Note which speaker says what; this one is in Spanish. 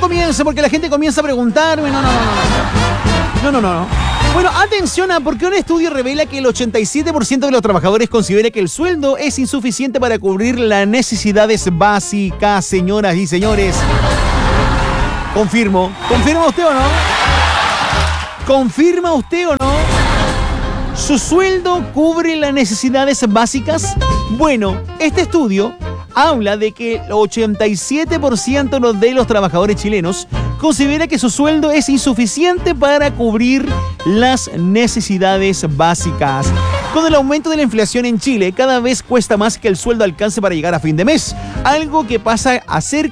Speaker 1: comience porque la gente comienza a preguntarme. No. Bueno, atención, porque un estudio revela que el 87% de los trabajadores considera que el sueldo es insuficiente para cubrir las necesidades básicas, señoras y señores. Confirmo. ¿Confirma usted o no? ¿Confirma usted o no? ¿Su sueldo cubre las necesidades básicas? Bueno, este estudio habla de que el 87% de los trabajadores chilenos considera que su sueldo es insuficiente para cubrir las necesidades básicas. Con el aumento de la inflación en Chile, cada vez cuesta más que el sueldo alcance para llegar a fin de mes, algo que pasa a ser